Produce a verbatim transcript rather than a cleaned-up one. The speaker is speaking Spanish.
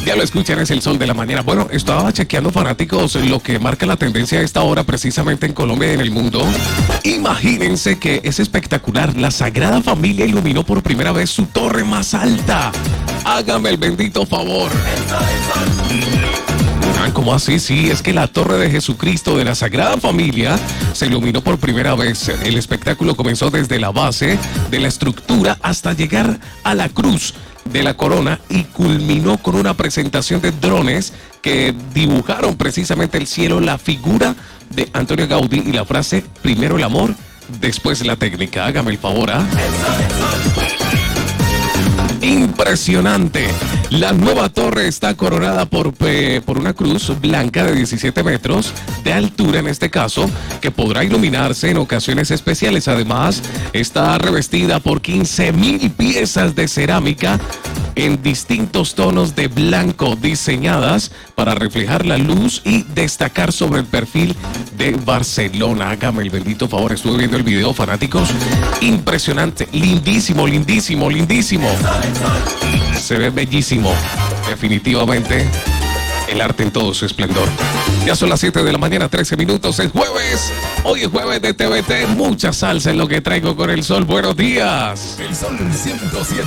Ya lo escuchan, es el sol de la mañana. Bueno, estaba chequeando, fanáticos, lo que marca la tendencia a esta hora precisamente en Colombia y en el mundo. Imagínense que es espectacular. La Sagrada Familia iluminó por primera vez su torre más alta. Hágame el bendito favor. ¿Cómo así? Sí, es que la Torre de Jesucristo de la Sagrada Familia se iluminó por primera vez. El espectáculo comenzó desde la base de la estructura hasta llegar a la cruz de la corona y culminó con una presentación de drones que dibujaron precisamente el cielo, la figura de Antonio Gaudí y la frase: primero el amor, después la técnica. Hágame el favor, ¿ah? Impresionante. La nueva torre está coronada por, eh, por una cruz blanca de diecisiete metros de altura, en este caso, que podrá iluminarse en ocasiones especiales. Además, está revestida por quince mil piezas de cerámica en distintos tonos de blanco, diseñadas para reflejar la luz y destacar sobre el perfil de Barcelona. Hágame el bendito favor, estuve viendo el video, fanáticos. Impresionante, lindísimo, lindísimo, lindísimo. Se ve bellísimo, definitivamente. El arte en todo su esplendor. Ya son las siete de la mañana, trece minutos. Es jueves. Hoy es jueves de T V T. Mucha salsa en lo que traigo con el sol. Buenos días. El sol ciento siete.